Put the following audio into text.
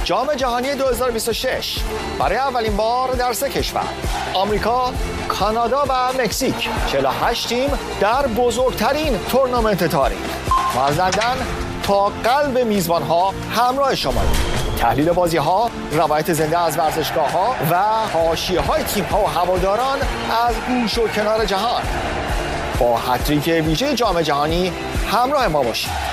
جام جهانی 2026 برای اولین بار در 3 کشور آمریکا، کانادا و مکزیک 48 تیم در بزرگترین تورنمنت تاریخ و از لندن تا قلب میزبان‌ها همراه شماییم. تحلیل بازی‌ها، روایت زنده از ورزشگاه‌ها و حاشیه‌های تیم‌ها و هواداران از گوش و کنار جهان. با هتریک ویژه جام جهانی همراه ما باشید.